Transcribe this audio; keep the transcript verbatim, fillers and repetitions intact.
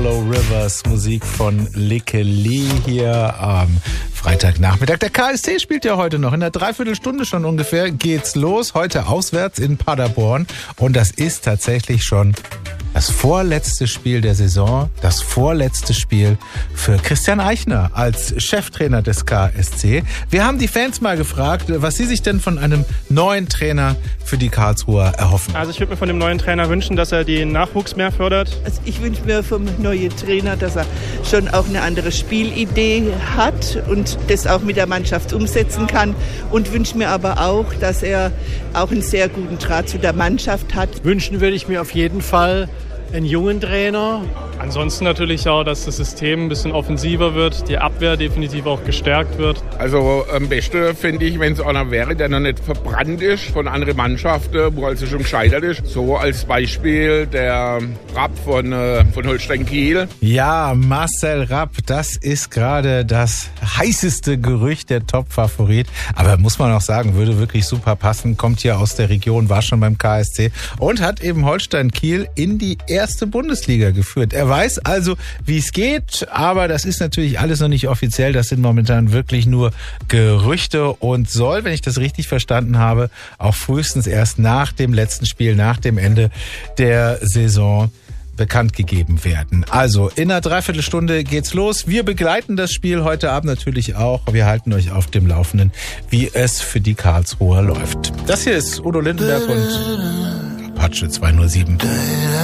Yellow Rivers, Musik von Lykke Li hier am Freitagnachmittag. Der K S C spielt ja heute noch. In einer Dreiviertelstunde schon ungefähr geht's los. Heute auswärts in Paderborn. Und das ist tatsächlich schon das vorletzte Spiel der Saison, das vorletzte Spiel für Christian Eichner als Cheftrainer des K S C. Wir haben die Fans mal gefragt, was sie sich denn von einem neuen Trainer für die Karlsruher erhoffen. Also ich würde mir von dem neuen Trainer wünschen, dass er den Nachwuchs mehr fördert. Also ich wünsche mir vom neuen Trainer, dass er schon auch eine andere Spielidee hat und das auch mit der Mannschaft umsetzen kann. Und wünsche mir aber auch, dass er auch einen sehr guten Draht zu der Mannschaft hat. Wünschen würde ich mir auf jeden Fall einen jungen Trainer. Ansonsten natürlich auch, dass das System ein bisschen offensiver wird, die Abwehr definitiv auch gestärkt wird. Also am besten finde ich, wenn es einer wäre, der noch nicht verbrannt ist von anderen Mannschaften, wo also schon gescheitert ist. So als Beispiel der Rapp von, äh, von Holstein Kiel. Ja, Marcel Rapp, das ist gerade das heißeste Gerücht, der Top-Favorit. Aber muss man auch sagen, würde wirklich super passen. Kommt hier aus der Region, war schon beim K S C und hat eben Holstein Kiel in die erste Bundesliga geführt. Er weiß also, wie es geht, aber das ist natürlich alles noch nicht offiziell. Das sind momentan wirklich nur Gerüchte und soll, wenn ich das richtig verstanden habe, auch frühestens erst nach dem letzten Spiel, nach dem Ende der Saison bekannt gegeben werden. Also in einer Dreiviertelstunde geht's los. Wir begleiten das Spiel heute Abend natürlich auch. Wir halten euch auf dem Laufenden, wie es für die Karlsruher läuft. Das hier ist Udo Lindenberg und Apache zwei null sieben.